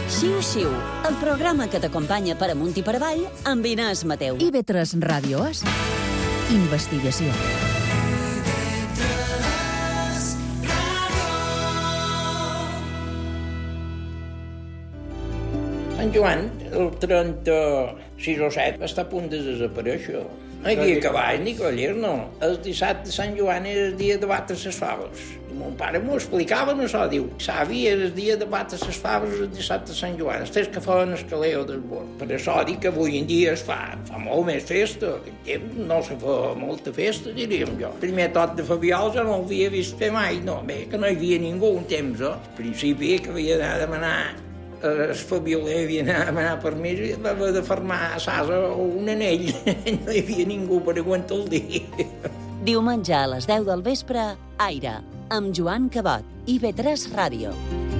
Xiu-Xiu, el programa que t'acompanya per amunt i per avall amb Inés Mateu. IB3 Ràdio és investigació. Sant Joan, el 36 o 7, està a punt de desaparèixer. No hi havia cavall ni cavallers, no. El dissabte de Sant Joan era el dia de batre les faves. Mon pare m'ho explicava, no això, diu, savi, era el dia de batre les faves el dissabte de Sant Joan, els tres que feien el caleo del bord. Per això dic que avui en dia es fa molt més festa. Aquest temps no se fa molta festa, diríem jo. El primer tot de Fabiol jo no l'havia vist fer mai, no, bé, que no hi havia ningú un temps, Al principi que havia d'anar a demanar el Fabioler havia d'anar a demanar permís i va haver de fermar a Sasa un anell. No hi havia ningú per aguantar el dia. Diumenge a les 10 del vespre, Aire, amb Joan Cabot, IB3 Ràdio.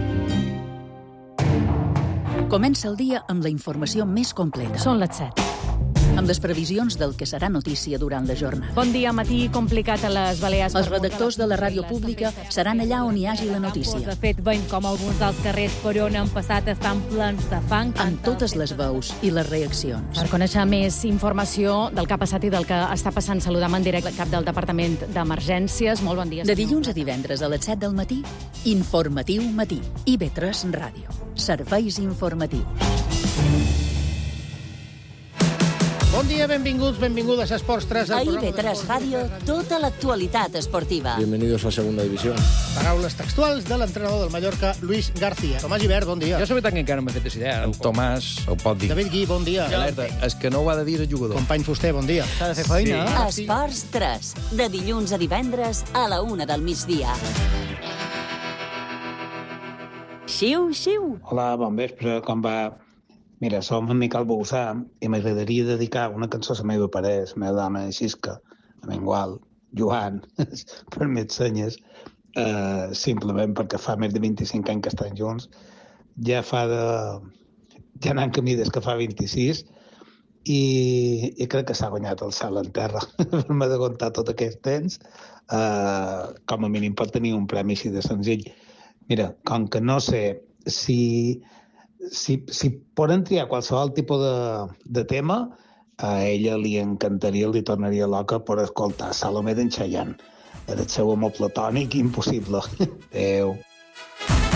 Comença el dia amb la informació més completa. Són les 7. Amb les previsions del que serà notícia durant la jornada. Bon dia, matí complicat a les Balears. Els redactors de la ràdio pública seran allà on hi hagi la notícia. De fet, veiem com alguns dels carrers per on han passat estan plens de fang. Amb totes les veus i les reaccions. Per conèixer més informació del que ha passat i del que està passant, saludam en directe el cap del Departament d'Emergències. Molt bon dia. De dilluns a divendres a les 7 del matí, Informatiu Matí. IB3 Ràdio. Serveis informatius. Bon dia, benvinguts, benvingudes a Esports 3. A IB3 Ràdio, tota l'actualitat esportiva. Bienvenidos a Segunda División. Paraules textuals de l'entrenador del Mallorca, Luis García. Tomàs Gibert, bon dia. Jo sabia tant que encara no m'he fet idea. El Tomàs ho pot dir. David Gui, bon dia. Alerta, és que no ho ha de dir el jugador. Company Fuster, bon dia. S'ha de fer feina. Sí. Esports 3, de dilluns a divendres a la 1 del migdia. Xiu-Xiu. Hola, bon vespre, com va? Mira, som en Miquel Bouzà i m'agradaria dedicar una cançó a la meva parella, la meva dona Xisca, a m'igual, Joan, per més senyes, simplement perquè fa més de 25 anys que estan junts. Ja anant camí des que fa 26 i crec que s'ha guanyat el cel en terra. M'ha de comptar tot aquest temps. Com a mínim pot tenir un premi així de senzill. Mira, com que no sé si poden triar qualsevol tipus de tema, a ella li encantaria, li tornaria loca per escoltar Salomé d'en Chayanne. El seu amor platònic impossible. Adéu.